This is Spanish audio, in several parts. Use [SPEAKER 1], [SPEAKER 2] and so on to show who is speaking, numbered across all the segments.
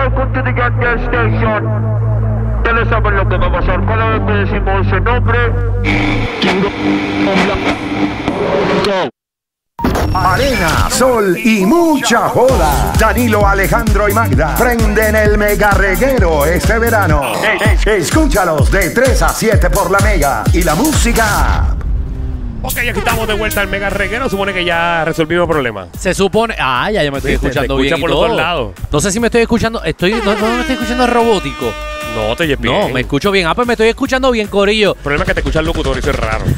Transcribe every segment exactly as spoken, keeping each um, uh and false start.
[SPEAKER 1] welcome to the Gas Station. Ustedes saben lo que va a pasar cada vez que decimos ese nombre. Go.
[SPEAKER 2] Arena, sol y mucha joda. Danilo, Alejandro y Magda prenden el mega reguero este verano. Escúchalos de tres a siete por la Mega y la música.
[SPEAKER 3] Ok, aquí estamos de vuelta al mega reguero. Supone que ya resolvimos el problema.
[SPEAKER 4] Se supone. Ah, ya, ya me estoy
[SPEAKER 3] ¿Viste?
[SPEAKER 4] escuchando
[SPEAKER 3] Te
[SPEAKER 4] bien.
[SPEAKER 3] escucha por
[SPEAKER 4] y
[SPEAKER 3] los
[SPEAKER 4] todo.
[SPEAKER 3] dos lados.
[SPEAKER 4] No sé si me estoy escuchando. Estoy, no, no me estoy escuchando robótico.
[SPEAKER 3] No, te oyes bien.
[SPEAKER 4] No, me escucho bien. Ah, pues me estoy escuchando bien, corillo.
[SPEAKER 3] El problema es que te escucha el locutor y eso es raro.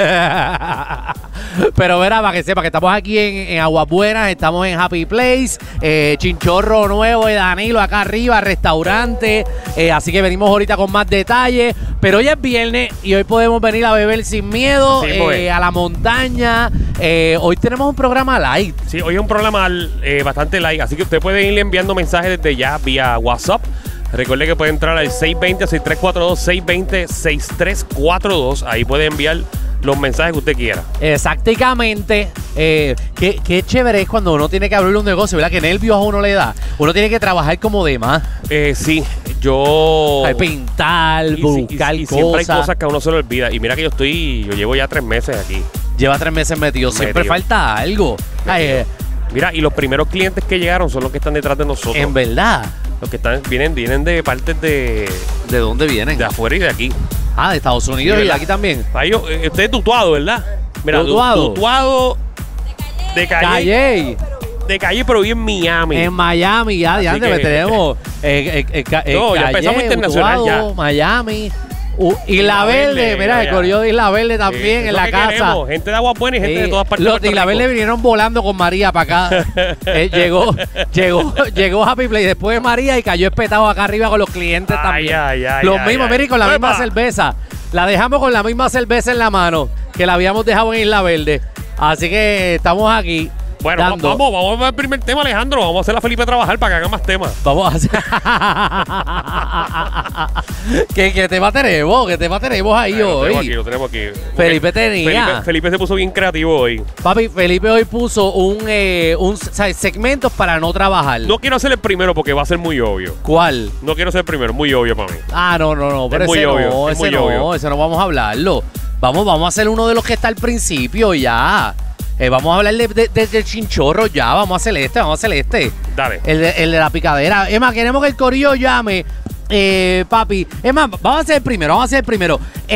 [SPEAKER 4] Pero verá, para que sepa que estamos aquí en, en Aguas Buenas, estamos en Happy Place, eh, Chinchorro Nuevo de Danilo acá arriba, restaurante. Eh, así que venimos ahorita con más detalles. Pero hoy es viernes y hoy podemos venir a beber sin miedo,
[SPEAKER 3] Sí,
[SPEAKER 4] eh,
[SPEAKER 3] pues.
[SPEAKER 4] a la montaña. Eh, hoy tenemos un programa light.
[SPEAKER 3] Sí, hoy es un programa eh, bastante light, así que usted puede irle enviando mensajes desde ya vía WhatsApp. Recuerde que puede entrar al seis dos cero, seis tres cuatro dos, seis dos cero, seis tres cuatro dos. Ahí puede enviar los mensajes que usted quiera.
[SPEAKER 4] Exactamente. Eh, qué, qué chévere es cuando uno tiene que abrir un negocio, ¿verdad? Que nervios a uno le da. Uno tiene que trabajar como demás.
[SPEAKER 3] Eh, sí, yo...
[SPEAKER 4] Ay, pintar,
[SPEAKER 3] y,
[SPEAKER 4] buscar
[SPEAKER 3] y, y siempre hay
[SPEAKER 4] cosas.
[SPEAKER 3] cosas que a uno se le olvida. Y mira que yo estoy... Yo llevo ya tres meses aquí.
[SPEAKER 4] Lleva tres meses metido. Siempre
[SPEAKER 3] Metido.
[SPEAKER 4] falta algo. Ay, eh,
[SPEAKER 3] Mira, y los primeros clientes que llegaron son los que están detrás de nosotros.
[SPEAKER 4] en verdad.
[SPEAKER 3] Los que están vienen, vienen de partes de,
[SPEAKER 4] ¿De dónde vienen?
[SPEAKER 3] de afuera y de aquí.
[SPEAKER 4] Ah, de Estados Unidos
[SPEAKER 3] Sí,
[SPEAKER 4] y de
[SPEAKER 3] ¿verdad?
[SPEAKER 4] aquí también.
[SPEAKER 3] Ahí yo, eh, usted es tutuado, ¿verdad? Mira, du-
[SPEAKER 4] Tutuado.
[SPEAKER 3] tutuado de calle.
[SPEAKER 4] Calle.
[SPEAKER 3] De calle, pero bien Miami.
[SPEAKER 4] En Miami, ya,
[SPEAKER 3] Así
[SPEAKER 4] ya antes
[SPEAKER 3] que-
[SPEAKER 4] me tenemos. Eh, eh, eh, ca- eh,
[SPEAKER 3] No, ya
[SPEAKER 4] Calle,
[SPEAKER 3] empezamos internacional
[SPEAKER 4] Utuado,
[SPEAKER 3] ya.
[SPEAKER 4] Miami. Uh, Isla
[SPEAKER 3] Isla
[SPEAKER 4] Verde,
[SPEAKER 3] Verde,
[SPEAKER 4] mira,
[SPEAKER 3] ya,
[SPEAKER 4] el
[SPEAKER 3] ya.
[SPEAKER 4] corrido de Isla Verde
[SPEAKER 3] Sí,
[SPEAKER 4] también
[SPEAKER 3] es
[SPEAKER 4] en
[SPEAKER 3] lo
[SPEAKER 4] la
[SPEAKER 3] que
[SPEAKER 4] casa.
[SPEAKER 3] queremos, gente de Agua Buena y gente
[SPEAKER 4] Sí,
[SPEAKER 3] de todas partes
[SPEAKER 4] los
[SPEAKER 3] de
[SPEAKER 4] de
[SPEAKER 3] Puerto
[SPEAKER 4] Isla Verde
[SPEAKER 3] Rico.
[SPEAKER 4] vinieron volando con María para acá. Eh, llegó, llegó, llegó Happy Play después de María y cayó espetado acá arriba con los clientes
[SPEAKER 3] Ay,
[SPEAKER 4] también.
[SPEAKER 3] ay, ay,
[SPEAKER 4] los
[SPEAKER 3] ay,
[SPEAKER 4] mismos,
[SPEAKER 3] ay.
[SPEAKER 4] mira, y con la
[SPEAKER 3] ¡Epa!
[SPEAKER 4] misma cerveza. La dejamos con la misma cerveza en la mano que la habíamos dejado en Isla Verde. Así que estamos aquí.
[SPEAKER 3] Bueno, va-
[SPEAKER 4] dando.
[SPEAKER 3] vamos, vamos a ver el primer tema, Alejandro. Vamos a hacer a Felipe trabajar para que haga más temas.
[SPEAKER 4] Vamos a hacer. ¿Qué, ¿Qué tema tenemos? ¿Qué tema tenemos ahí
[SPEAKER 3] Lo tenemos
[SPEAKER 4] hoy?
[SPEAKER 3] aquí, lo tenemos aquí.
[SPEAKER 4] Felipe tenía.
[SPEAKER 3] Felipe, Felipe se puso bien creativo hoy.
[SPEAKER 4] Papi, Felipe hoy puso un, eh, un o sea, segmentos para no trabajar.
[SPEAKER 3] No quiero hacer el primero porque va a ser muy obvio.
[SPEAKER 4] ¿Cuál?
[SPEAKER 3] No quiero ser el primero, muy obvio para mí.
[SPEAKER 4] Ah, no, no, no. Pero
[SPEAKER 3] Es muy
[SPEAKER 4] ese
[SPEAKER 3] obvio,
[SPEAKER 4] no,
[SPEAKER 3] es
[SPEAKER 4] ese
[SPEAKER 3] muy
[SPEAKER 4] no,
[SPEAKER 3] obvio.
[SPEAKER 4] ese no vamos a hablarlo. Vamos, vamos a hacer uno de los que está al principio ya. Eh, vamos a hablar de, de- de- del chinchorro ya. Vamos a hacer este, vamos a hacer este.
[SPEAKER 3] Dale.
[SPEAKER 4] El de, el de la picadera. Es más, queremos que el corillo llame. Eh, papi. Es más, vamos a hacer el primero, vamos a hacer el primero.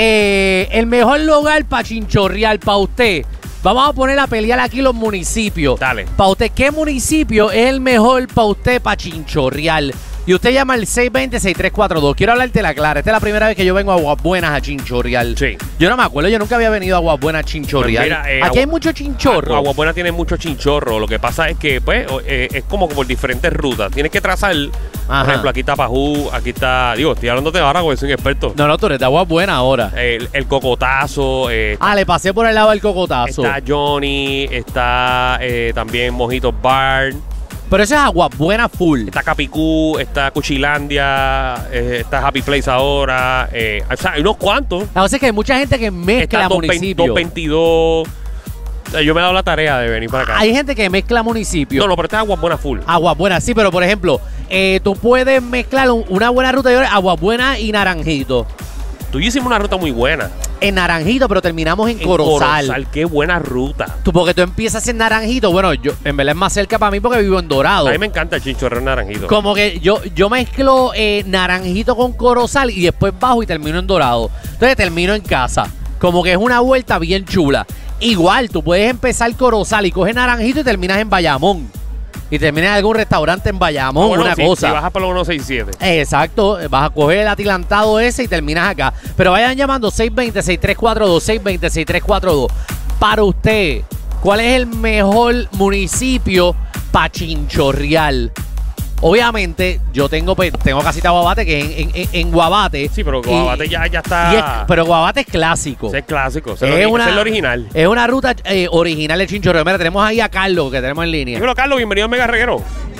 [SPEAKER 4] Eh, el mejor lugar para chinchorrear para usted. Vamos a poner a pelear aquí los municipios.
[SPEAKER 3] Dale.
[SPEAKER 4] Para usted, ¿qué municipio es el mejor para usted para chinchorrear? Y usted llama al seis dos cero, seis tres cuatro dos. Quiero hablarte la clara. Esta es la primera vez que yo vengo a Aguas Buenas a chinchorrear.
[SPEAKER 3] Sí.
[SPEAKER 4] Yo no me acuerdo, yo nunca había venido a Aguas Buenas a chinchorrear.
[SPEAKER 3] Pues mira, eh,
[SPEAKER 4] aquí
[SPEAKER 3] Agua-
[SPEAKER 4] hay mucho chinchorro.
[SPEAKER 3] Agua Buena tiene mucho chinchorro. Lo que pasa es que, pues, o- eh, es como por diferentes rutas. Tienes que trazar,
[SPEAKER 4] Ajá.
[SPEAKER 3] por ejemplo, aquí está Pajú, aquí está, digo, estoy hablando de ahora porque soy un experto.
[SPEAKER 4] No, no, tú eres de Aguas Buenas ahora.
[SPEAKER 3] El, el cocotazo, eh,
[SPEAKER 4] Ah, le pasé por el lado del cocotazo.
[SPEAKER 3] está Johnny, está eh, también Mojitos Bar,
[SPEAKER 4] Pero eso es Aguas Buenas full.
[SPEAKER 3] está Capicú, está Cuchilandia, eh, está Happy Place ahora. Eh, o sea, hay unos cuantos.
[SPEAKER 4] La cosa es que hay mucha gente que mezcla
[SPEAKER 3] Está
[SPEAKER 4] municipios.
[SPEAKER 3] doscientos veintidós. O sea, yo me he dado la tarea de venir para acá.
[SPEAKER 4] Hay gente que mezcla municipios.
[SPEAKER 3] No, no, pero esta es Agua Buena full.
[SPEAKER 4] Aguas Buenas, sí, pero por ejemplo, eh, tú puedes mezclar un- una buena ruta de Aguas Buenas y Naranjito.
[SPEAKER 3] Tú y yo hicimos una ruta muy buena.
[SPEAKER 4] En Naranjito, pero terminamos en,
[SPEAKER 3] En
[SPEAKER 4] Corozal.
[SPEAKER 3] Corozal, qué buena ruta.
[SPEAKER 4] Tú, porque tú empiezas en Naranjito. Bueno, yo en verdad es más cerca para mí porque vivo en Dorado.
[SPEAKER 3] A mí me encanta el chinchorreo naranjito.
[SPEAKER 4] Como que yo, yo mezclo eh, Naranjito con Corozal y después bajo y termino en Dorado. Entonces termino en casa. Como que es una vuelta bien chula. Igual, tú puedes empezar Corozal y coges Naranjito y terminas en Bayamón. Y terminas en algún restaurante en Bayamón,
[SPEAKER 3] Ah, bueno,
[SPEAKER 4] una
[SPEAKER 3] si,
[SPEAKER 4] cosa.
[SPEAKER 3] Si bajas por los ciento sesenta y siete.
[SPEAKER 4] Exacto, vas a coger el atilantado ese y terminas acá. Pero vayan llamando seis dos cero, seis tres cuatro dos, seis dos cero, seis tres cuatro dos. Para usted, ¿cuál es el mejor municipio para chinchorrear? Obviamente, yo tengo pues, tengo casita Guabate, que en, en, en, en Guabate.
[SPEAKER 3] Sí, pero
[SPEAKER 4] y-
[SPEAKER 3] Guabate ya, ya está.
[SPEAKER 4] y es- pero Guabate es clásico.
[SPEAKER 3] Ese es clásico. Ese
[SPEAKER 4] es,
[SPEAKER 3] es,
[SPEAKER 4] una,
[SPEAKER 3] ese es el original.
[SPEAKER 4] es una ruta eh, original de chinchorreo. Mira, tenemos ahí a Carlos, que tenemos en línea.
[SPEAKER 3] Dímelo, Carlos, bienvenido a Mega Reguero.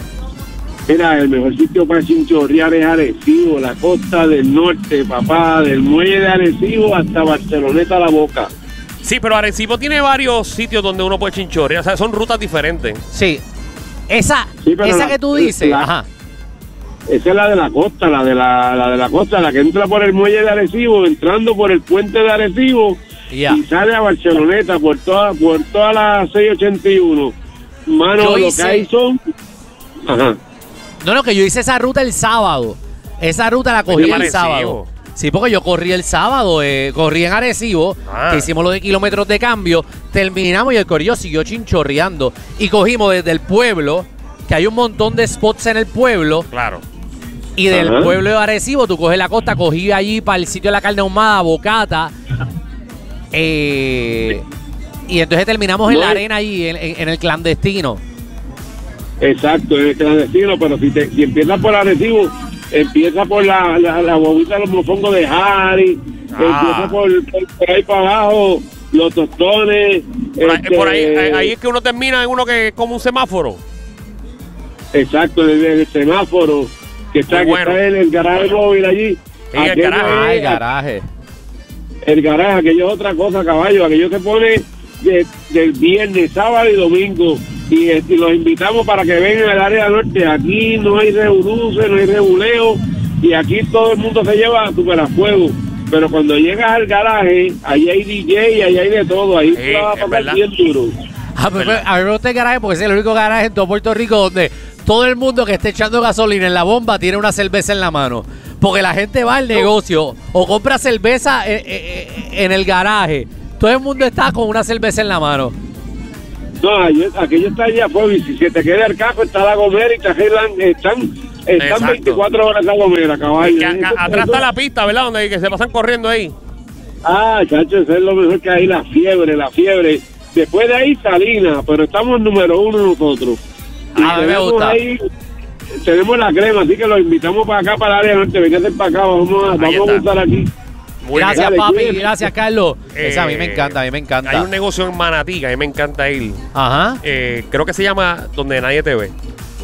[SPEAKER 5] Mira, el mejor sitio para chinchorrear es Arecibo, la costa del norte, papá, del muelle de Arecibo hasta Barceloneta La Boca.
[SPEAKER 3] Sí, pero Arecibo tiene varios sitios donde uno puede chinchorrear. O sea, son rutas diferentes.
[SPEAKER 4] Sí. Esa,
[SPEAKER 5] Sí, pero
[SPEAKER 4] esa
[SPEAKER 5] la-
[SPEAKER 4] que tú dices,
[SPEAKER 5] la-
[SPEAKER 4] ajá.
[SPEAKER 5] esa es la de la costa, la de la, la de la costa, la que entra por el muelle de Arecibo, entrando por el puente de Arecibo
[SPEAKER 4] Yeah.
[SPEAKER 5] y sale a Barceloneta por toda, por toda la seiscientos ochenta y uno. Mano,
[SPEAKER 4] Yo
[SPEAKER 5] lo
[SPEAKER 4] hice-
[SPEAKER 5] que hay son... Ajá.
[SPEAKER 4] No, no, que yo hice esa ruta el sábado. Esa ruta la cogí
[SPEAKER 3] Oye,
[SPEAKER 4] el
[SPEAKER 3] Arecibo.
[SPEAKER 4] sábado. Sí, porque yo corrí el sábado, eh, corrí en Arecibo,
[SPEAKER 3] Ah.
[SPEAKER 4] que hicimos lo de kilómetros de cambio, terminamos y el corillo siguió chinchorreando. Y cogimos desde el pueblo, que hay un montón de spots en el pueblo,
[SPEAKER 3] Claro.
[SPEAKER 4] y del
[SPEAKER 5] Ajá.
[SPEAKER 4] pueblo de Arecibo tú coges la costa, cogí allí para el sitio de la carne ahumada, Bocata, eh, y entonces terminamos en
[SPEAKER 5] No
[SPEAKER 4] la
[SPEAKER 5] es-
[SPEAKER 4] arena allí, en, en- en el clandestino.
[SPEAKER 5] Exacto, en el clandestino, pero si, te, si empiezas por Arecibo, empieza por la, la, la bobita de los mofongos de Harry,
[SPEAKER 3] Ah.
[SPEAKER 5] empieza por, por, por ahí para abajo, los tostones.
[SPEAKER 3] Por ahí,
[SPEAKER 5] este,
[SPEAKER 3] por ahí, ahí- ahí es que uno termina en uno que es como un semáforo.
[SPEAKER 5] Exacto, en el, el semáforo, que está,
[SPEAKER 3] Muy bueno.
[SPEAKER 5] que está en el garaje móvil allí.
[SPEAKER 3] En el
[SPEAKER 5] Aquello
[SPEAKER 3] garaje.
[SPEAKER 4] Ah,
[SPEAKER 5] es-
[SPEAKER 4] el garaje.
[SPEAKER 5] El garaje, aquello es otra cosa, caballo, aquello se pone de- del viernes, sábado y domingo. Y, eh, y los invitamos para que vengan al área norte. Aquí no hay revoluce, no hay rebuleo. Y aquí todo el mundo se lleva super a fuego. Pero cuando llegas al garaje, ahí hay D J y ahí hay de todo. Ahí
[SPEAKER 3] Sí,
[SPEAKER 5] tú la vas a
[SPEAKER 3] es
[SPEAKER 5] pasar
[SPEAKER 3] verdad.
[SPEAKER 5] bien duro.
[SPEAKER 4] A mí,
[SPEAKER 3] ¿Verdad?
[SPEAKER 4] a mí me gusta el garaje porque es el único garaje en todo Puerto Rico donde todo el mundo que esté echando gasolina en la bomba tiene una cerveza en la mano. Porque la gente va al negocio o compra cerveza en, en- en el garaje. Todo el mundo está con una cerveza en la mano.
[SPEAKER 5] No, aquello, aquello está allá a fuego. Y si se te queda el cajo, está la gomera y te arreglan. Están, están
[SPEAKER 3] Exacto.
[SPEAKER 5] veinticuatro horas la gomera, caballo.
[SPEAKER 3] Que a-
[SPEAKER 5] Eso-
[SPEAKER 3] a- atrás
[SPEAKER 5] eso-
[SPEAKER 3] está la pista, ¿verdad? Donde que se pasan corriendo ahí.
[SPEAKER 5] Ah, chacho, eso es lo mejor que hay, la fiebre, la fiebre. Después de ahí, Salinas, pero estamos número uno nosotros. Y
[SPEAKER 4] A mí me
[SPEAKER 5] tenemos
[SPEAKER 4] gusta.
[SPEAKER 5] ahí, tenemos la crema, así que los invitamos para acá, para el área norte. Véngase para acá, vamos a,
[SPEAKER 3] Ahí
[SPEAKER 5] vamos a
[SPEAKER 3] está.
[SPEAKER 5] montar aquí.
[SPEAKER 3] Muy
[SPEAKER 4] Gracias,
[SPEAKER 3] bien.
[SPEAKER 5] Dale,
[SPEAKER 4] papi.
[SPEAKER 5] cuídate.
[SPEAKER 4] Gracias, Carlos. Esa a mí me
[SPEAKER 3] Eh,
[SPEAKER 4] encanta, a mí me encanta.
[SPEAKER 3] Hay un negocio en Manatí que a mí me encanta ir.
[SPEAKER 4] Ajá.
[SPEAKER 3] Eh, creo que se llama Donde Nadie Te Ve.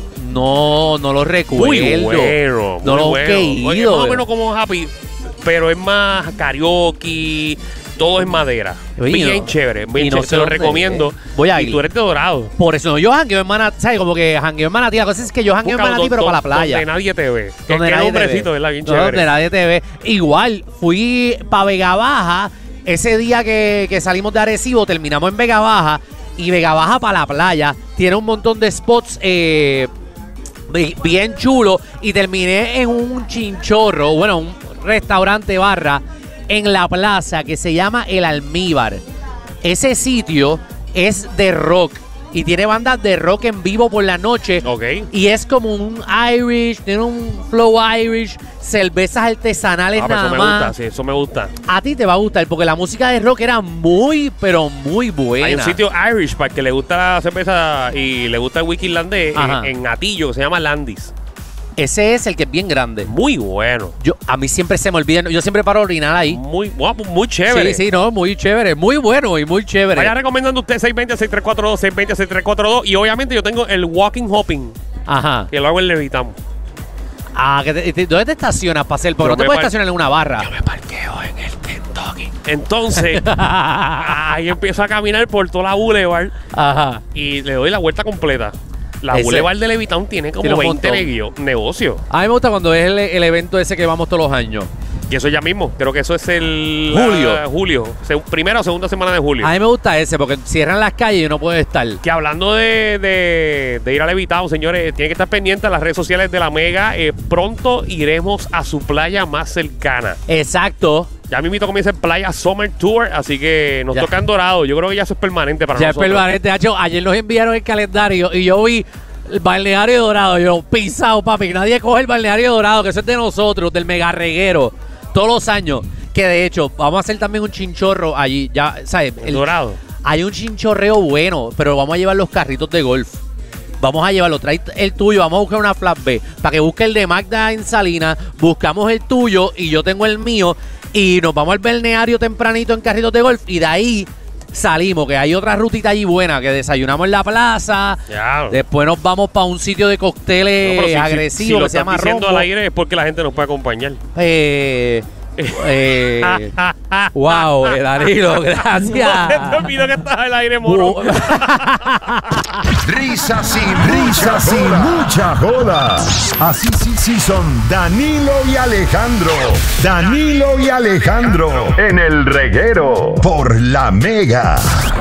[SPEAKER 4] No, no lo recuerdo.
[SPEAKER 3] Muy bueno.
[SPEAKER 4] No
[SPEAKER 3] muy
[SPEAKER 4] lo
[SPEAKER 3] bueno.
[SPEAKER 4] he
[SPEAKER 3] Oye,
[SPEAKER 4] ido.
[SPEAKER 3] es más o menos como Happy, pero es más karaoke, todo es madera.
[SPEAKER 4] Oye,
[SPEAKER 3] bien
[SPEAKER 4] no.
[SPEAKER 3] chévere. Bien
[SPEAKER 4] Y no
[SPEAKER 3] chévere,
[SPEAKER 4] sé
[SPEAKER 3] te lo
[SPEAKER 4] dónde
[SPEAKER 3] recomiendo.
[SPEAKER 4] es. Voy a
[SPEAKER 3] y
[SPEAKER 4] ir.
[SPEAKER 3] tú eres de Dorado.
[SPEAKER 4] Por eso no, yo jangueo en Manatí, ¿sabes? Como que jangueo en Manatí. La cosa es que yo jangueo en
[SPEAKER 3] Búscalo
[SPEAKER 4] Manatí,
[SPEAKER 3] do-
[SPEAKER 4] pero
[SPEAKER 3] do-
[SPEAKER 4] para la playa.
[SPEAKER 3] Donde Nadie Te Ve.
[SPEAKER 4] Donde
[SPEAKER 3] Qué
[SPEAKER 4] nadie te
[SPEAKER 3] nombrecito,
[SPEAKER 4] ve.
[SPEAKER 3] ¿verdad? Bien
[SPEAKER 4] No,
[SPEAKER 3] chévere.
[SPEAKER 4] donde nadie te ve. Igual, fui para Vega Baja. Ese día que, que salimos de Arecibo, terminamos en Vega Baja. Y Vega Baja para la playa. Tiene un montón de spots eh, bi- bien chulos. Y terminé en un chinchorro, bueno, un restaurante barra en la plaza que se llama El Almíbar. Ese sitio es de rock. Y tiene bandas de rock en vivo por la noche.
[SPEAKER 3] Ok.
[SPEAKER 4] Y es como un Irish, tiene un flow Irish, cervezas artesanales
[SPEAKER 3] Ah, pero
[SPEAKER 4] nada
[SPEAKER 3] eso me
[SPEAKER 4] más.
[SPEAKER 3] gusta, sí, eso me gusta.
[SPEAKER 4] A ti te va a gustar porque la música de rock era muy, pero muy buena.
[SPEAKER 3] Hay un sitio Irish para el que le gusta la cerveza y le gusta el whisky irlandés
[SPEAKER 4] Ajá.
[SPEAKER 3] en, en Atillo que se llama Landis.
[SPEAKER 4] Ese es el que es bien grande.
[SPEAKER 3] Muy bueno.
[SPEAKER 4] Yo, a mí siempre se me olvida, yo siempre paro a orinar ahí.
[SPEAKER 3] Muy guapo, muy chévere.
[SPEAKER 4] Sí, sí, no, muy chévere, muy bueno y muy chévere.
[SPEAKER 3] Vaya recomendando usted seis dos cero, seis tres cuatro dos, seis dos cero, seis tres cuatro dos. Y obviamente yo tengo el walking hopping,
[SPEAKER 4] Ajá.
[SPEAKER 3] que lo hago en Levitamo.
[SPEAKER 4] Ah, que te- te- ¿dónde te estacionas para hacer? Porque
[SPEAKER 3] Yo
[SPEAKER 4] no te
[SPEAKER 3] me
[SPEAKER 4] puedes
[SPEAKER 3] par-
[SPEAKER 4] estacionar en una barra.
[SPEAKER 3] me parqueo en el Kentucky. Entonces, ahí empiezo a caminar por toda la Boulevard
[SPEAKER 4] Ajá.
[SPEAKER 3] y le doy la vuelta completa. La
[SPEAKER 4] Ese-
[SPEAKER 3] Boulevard de Levittown tiene como
[SPEAKER 4] Tiene un
[SPEAKER 3] veinte
[SPEAKER 4] montón.
[SPEAKER 3] negio- negocios.
[SPEAKER 4] A mí me gusta cuando es el, el evento ese que vamos todos los años.
[SPEAKER 3] Y eso ya mismo. Creo que eso es el...
[SPEAKER 4] Julio.
[SPEAKER 3] ah, julio. Se- primera o segunda semana de julio.
[SPEAKER 4] A mí me gusta ese porque cierran las calles y no puede estar.
[SPEAKER 3] Que hablando de, de, de ir a Levittown, señores, tienen que estar pendientes a las redes sociales de la Mega. Eh, pronto iremos a su playa más cercana.
[SPEAKER 4] Exacto.
[SPEAKER 3] Ya mismito comienza el Playa Summer Tour, así que nos
[SPEAKER 4] Ya.
[SPEAKER 3] toca en Dorado. Yo creo que ya eso es permanente para
[SPEAKER 4] Ya es
[SPEAKER 3] nosotros.
[SPEAKER 4] permanente. De hecho, ayer nos enviaron el calendario y yo vi el balneario dorado. Yo, pisado, papi. Que nadie coge el balneario dorado, que eso es de nosotros, del mega reguero. Todos los años. Que de hecho, vamos a hacer también un chinchorro allí. Ya, ¿sabes?
[SPEAKER 3] El Dorado.
[SPEAKER 4] Hay un chinchorreo bueno, pero vamos a llevar los carritos de golf. Vamos a llevarlo, trae el tuyo, vamos a buscar una flat B para que busque el de Magda en Salinas, buscamos el tuyo y yo tengo el mío y nos vamos al balneario tempranito en carritos de golf y de ahí salimos, que hay otra rutita allí buena, que desayunamos en la plaza,
[SPEAKER 3] Ya.
[SPEAKER 4] después nos vamos para un sitio de cócteles
[SPEAKER 3] No, pero si- si-
[SPEAKER 4] agresivos
[SPEAKER 3] si lo
[SPEAKER 4] que se
[SPEAKER 3] estás
[SPEAKER 4] llama
[SPEAKER 3] diciendo
[SPEAKER 4] Rombo.
[SPEAKER 3] al aire es porque la gente nos puede acompañar.
[SPEAKER 4] Eh, Eh, wow, eh, Danilo, gracias.
[SPEAKER 3] No te olvido que estás al aire, moro.
[SPEAKER 2] Risas y risas y mucha joda. Así sí, sí son Danilo y Alejandro. Danilo y Alejandro en el reguero por La Mega.